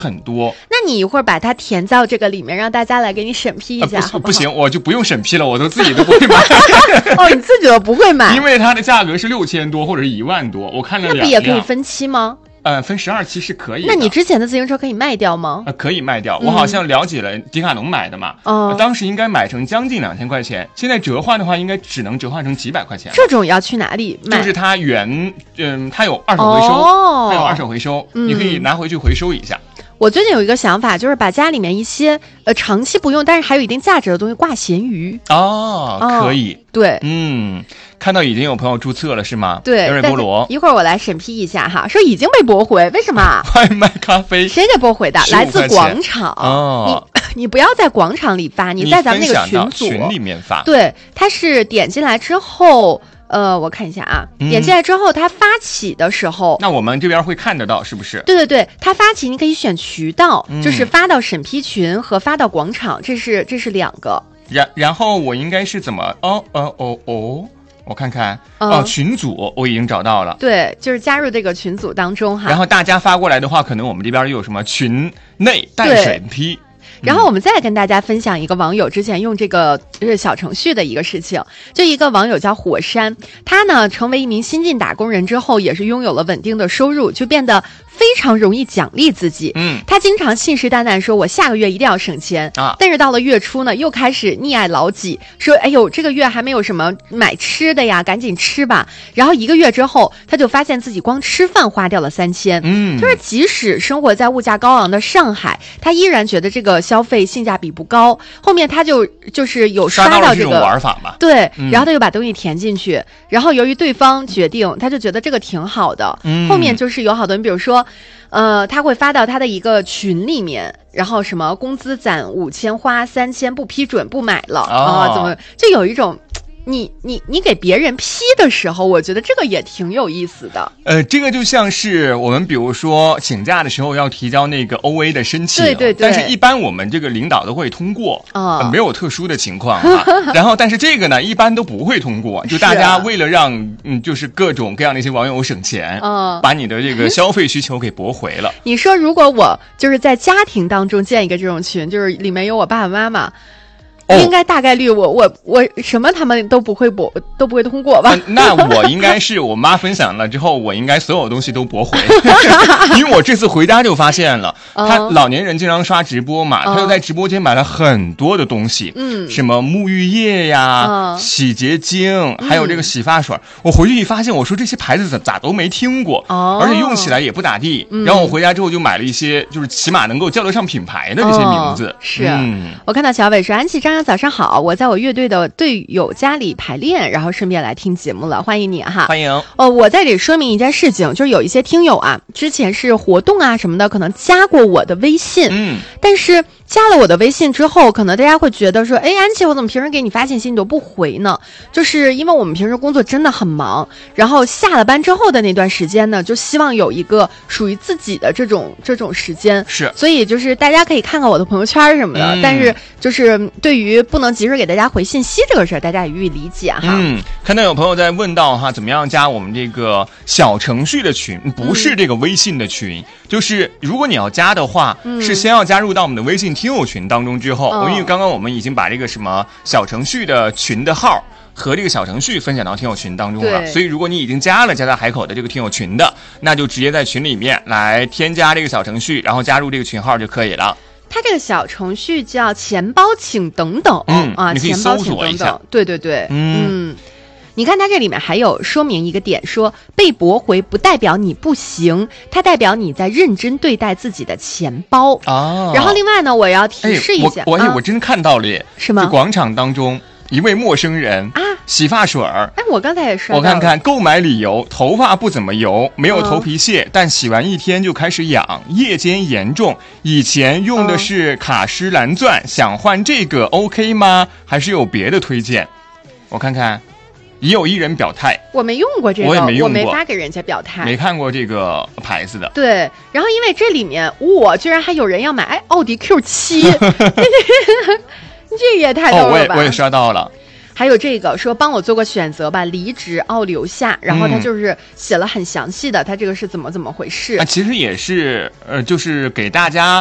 很多。 那你一会儿把它填到这个里面，让大家来给你审批一下，好不好？ 不行，我就不用审批了，我自己都不会买。 哦，你自己都不会买， 因为它的价格是6000多或者是1万多，我看了2辆。 那不也可以分期吗？ 分12期是可以的。 那你之前的自行车可以卖掉吗？ 可以卖掉，我好像了解了，迪卡侬买的嘛，当时应该买成将近2000块钱，现在折换的话，应该只能折换成几百块钱。 这种要去哪里卖？ 就是它它有二手回收，它有二手回收，你可以拿回去回收一下。 我最近有一个想法，就是把家里面一些长期不用，但是还有一定价值的东西挂闲鱼。 可以。 对， 看到已经有朋友注册了是吗？ 对， 瑞菠萝。 一会儿我来审批一下哈，说已经被驳回，为什么？ 外卖咖啡谁给驳回的？来自广场。你不要在广场里发，你在咱们那个群里面发。 对，它是点进来之后。我看一下啊，点进来之后，它发起的时候， 那我们这边会看得到，是不是？ 对对对，它发起你可以选渠道，就是发到审批群和发到广场，这是2个。 然后我应该是怎么？我看看群组我已经找到了。 对，就是加入这个群组当中哈。 然后大家发过来的话，可能我们这边又有什么群内待审批。 然后我们再跟大家分享一个网友之前用这个小程序的一个事情，就一个网友叫火山，他呢成为一名新晋打工人之后，也是拥有了稳定的收入，就变得非常容易奖励自己。他经常信誓旦旦说我下个月一定要省钱啊，但是到了月初呢，又开始溺爱老己，说哎呦这个月还没有什么买吃的呀，赶紧吃吧。然后1个月之后，他就发现自己光吃饭花掉了3000。就是即使生活在物价高昂的上海，他依然觉得这个消费性价比不高。后面他就是有刷到这个玩法嘛， 对，然后他就把东西填进去，然后由于对方决定，他就觉得这个挺好的。后面就是有好多人，比如说他会发到他的一个群里面，然后什么工资攒5000花3000不批准不买了怎么就有一种你给别人批的时候，我觉得这个也挺有意思的。 这个就像是我们比如说请假的时候要提交那个 OA 的申请， 对， 但是一般我们这个领导都会通过没有特殊的情况然后但是这个呢一般都不会通过，就大家为了让就是各种各样的一些网友省钱把你的这个消费需求给驳回了。 你说如果我就是在家庭当中建一个这种群，就是里面有我爸爸妈妈，应该大概率我什么他们都不会通过吧？ 那我应该是我妈分享了之后，我应该所有东西都驳回，因为我这次回家就发现了，他老年人经常刷直播嘛，他就在直播间买了很多的东西，什么沐浴液呀、洗洁精，还有这个洗发水。我回去一发现，我说这些牌子咋都没听过，而且用起来也不咋地。然后我回家之后就买了一些，就是起码能够叫得上品牌的这些名字。 是，我看到小伟说安琪张扬早上好，我在我乐队的队友家里排练，然后顺便来听节目了，欢迎你哈！ 欢迎。 我在这里说明一件事情，就是有一些听友啊，之前是活动啊什么的，可能加过我的微信，但是加了我的微信之后，可能大家会觉得说，哎，安琪，我怎么平时给你发信息你都不回呢？就是因为我们平时工作真的很忙，然后下了班之后的那段时间呢，就希望有一个属于自己的这种时间， 是， 所以就是大家可以看看我的朋友圈什么的，但是就是对于不能及时给大家回信息这个事儿，大家也予以理解哈。 看到有朋友在问到哈，怎么样加我们这个小程序的群，不是这个微信的群，就是如果你要加的话，是先要加入到我们的微信听友群当中之后，因为刚刚我们已经把这个什么小程序的群的号和这个小程序分享到听友群当中了，所以如果你已经加到海口的这个听友群的，那就直接在群里面来添加这个小程序，然后加入这个群号就可以了。 它这个小程序叫钱包请等等你可以搜索一下。 对对对，你看它这里面还有说明一个点，说被驳回不代表你不行，它代表你在认真对待自己的钱包然后另外呢，我要提示一下， 我真看到了耶， 是吗？ 就广场当中一位陌生人洗发水我刚才也刷到了。 我看看购买理由，头发不怎么油，没有头皮屑，但洗完1天就开始痒，夜间严重，以前用的是卡诗蓝钻，想换这个 OK 吗？还是有别的推荐？我看看也有艺人表态， 我没用过这个， 我也没用过， 我没发给人家表态， 没看过这个牌子的。 对，然后因为这里面居然还有人要买奥迪 Q7 这也太逗了吧！ 我也刷到了。 还有这个说帮我做个选择吧，离职奥留下，然后他就是写了很详细的，他这个是怎么回事啊，其实也是就是给大家